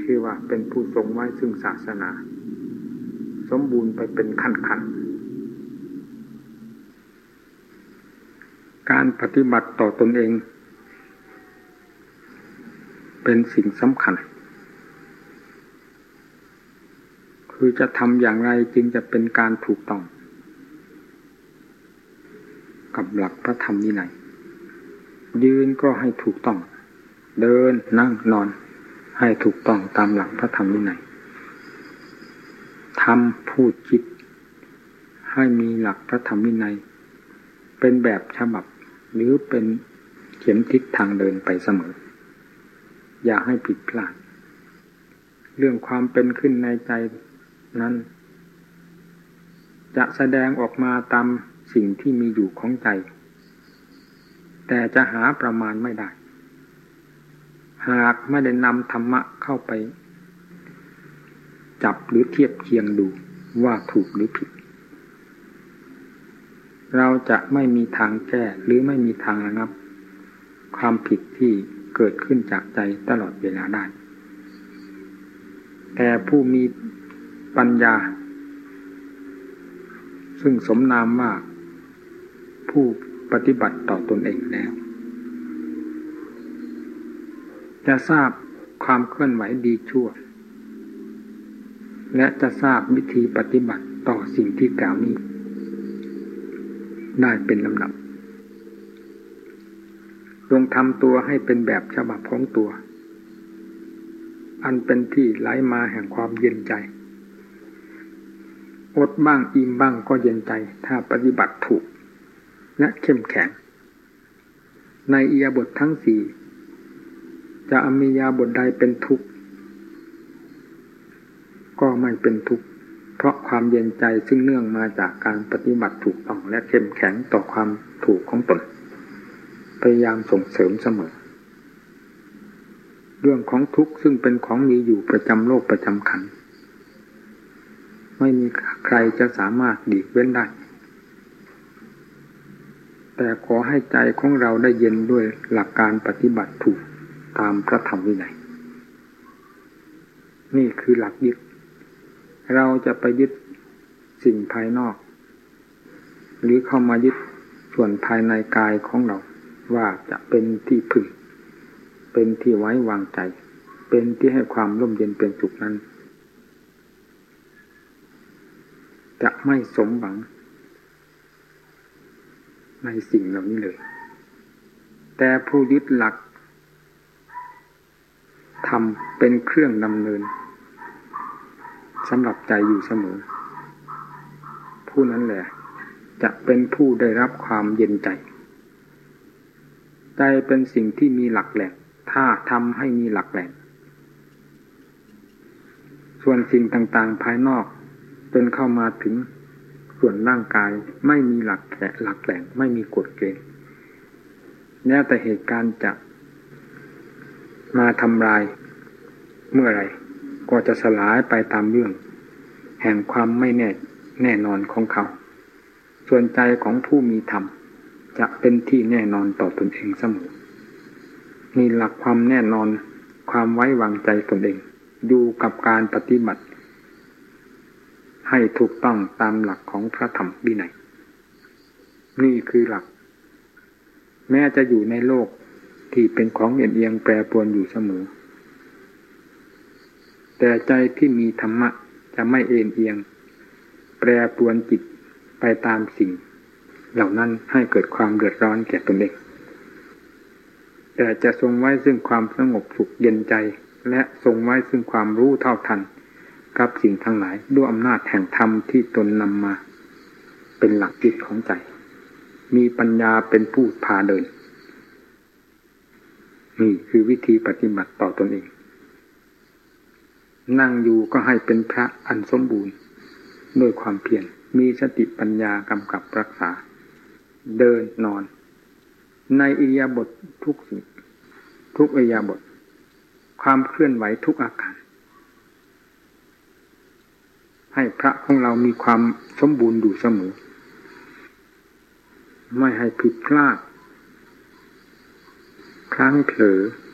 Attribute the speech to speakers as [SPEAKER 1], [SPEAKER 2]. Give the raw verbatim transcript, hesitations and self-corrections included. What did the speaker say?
[SPEAKER 1] คือว่าเป็นผู้ทรงไว้ซึ่งศาสนาสมบูรณ์ไปเป็นขั้นๆการปฏิบัติต่อตนเองเป็นสิ่งสำคัญคือจะทำอย่างไรจึงจะเป็นการถูกต้องกับหลักพระธรรมวินัยยืนก็ให้ถูกต้องเดินนั่งนอนให้ถูกต้องตามหลักพระธรรมวินัยทำพูดคิดให้มีหลักพระธรรมวินัยเป็นแบบฉบับหรือเป็นเข็มทิศทางเดินไปเสมออย่าให้ผิดพลาดเรื่องความเป็นขึ้นในใจนั้นจะแสดงออกมาตามสิ่งที่มีอยู่ของใจแต่จะหาประมาณไม่ได้หากไม่ได้นำธรรมะเข้าไปจับหรือเทียบเคียงดูว่าถูกหรือผิดเราจะไม่มีทางแก้หรือไม่มีทางระงับความผิดที่เกิดขึ้นจากใจตลอดเวลาได้แต่ผู้มีปัญญาซึ่งสมนามว่าผู้ปฏิบัติต่อตนเองแล้วจะทราบความเคลื่อนไหวดีชั่วและจะทราบวิธีปฏิบัติต่อสิ่งที่กล่าวนี้ได้เป็นลำดับจงทำตัวให้เป็นแบบฉบับของตัวอันเป็นที่ไหลมาแห่งความเย็นใจอดบ้างอิ่มบ้างก็เย็นใจถ้าปฏิบัติถูกและเข้มแข็งในอิริยาบถทั้งสี่จะมีอิริยาบถใดเป็นทุกข์ก็ไม่เป็นทุกข์เพราะความเย็นใจซึ่งเนื่องมาจากการปฏิบัติถูกต้องและเข้มแข็งต่อความถูกของตนพยายามส่งเสริมเสมอเรื่องของทุกข์ซึ่งเป็นของมีอยู่ประจำโลกประจำขันธ์ไม่มีใครจะสามารถหลีกเว้นได้แต่ขอให้ใจของเราได้เย็นด้วยหลักการปฏิบัติถูกตามพระธรรมวินัยนี่คือหลักยึดเราจะไปยึดสิ่งภายนอกหรือเข้ามายึดส่วนภายในกายของเราว่าจะเป็นที่พึ่งเป็นที่ไว้วางใจเป็นที่ให้ความร่มเย็นเป็นสุขนั้นจะไม่สมหวังในสิ่งเหล่านี้เลยแต่ผู้ยึดหลักธรรมเป็นเครื่องดำเนินสำหรับใจอยู่เสมอผู้นั้นแหละจะเป็นผู้ได้รับความเย็นใจใจเป็นสิ่งที่มีหลักแหล่งถ้าทำให้มีหลักแหล่งส่วนสิ่งต่างๆภายนอกจนเข้ามาถึงส่วนร่างกายไม่มีหลักแหล่งหลักแหล่งไม่มีกฎเกณฑ์แล้วแต่เหตุการณ์จะมาทำลายเมื่อไรก็จะสลายไปตามเรื่องแห่งความไม่แน่แน่นอนของเขาส่วนใจของผู้มีธรรมจะเป็นที่แน่นอนต่อตนเองเสมอมีหลักความแน่นอนความไว้วางใจตนเองอยู่กับการปฏิบัติให้ถูกต้องตามหลักของพระธรรมวินัยนี่คือหลักแม้จะอยู่ในโลกที่เป็นของเอียงเอียงแปรปรวนอยู่เสมอแต่ใจที่มีธรรมะจะไม่เอ็นเอียงแปรปรวนจิตไปตามสิ่งเหล่านั้นให้เกิดความเดือดร้อนแก่ตนเองแต่จะทรงไว้ซึ่งความสงบสุขเย็นใจและทรงไว้ซึ่งความรู้เท่าทันกับสิ่งทั้งหลายด้วยอำนาจแห่งธรรมที่ตนนำมาเป็นหลักจิตของใจมีปัญญาเป็นผู้พาเดินนี่คือวิธีปฏิบัติต่อตนเองนั่งอยู่ก็ให้เป็นพระอันสมบูรณ์ด้วยความเพียรมีสติปัญญากำกับรักษาเดินนอนในอิริยาบถทุกสิ่งทุกอิริยาบถความเคลื่อนไหวทุกอาการให้พระของเรามีความสมบูรณ์อยู่เสมอไม่ให้ผิดพลาดครั้งเผลอ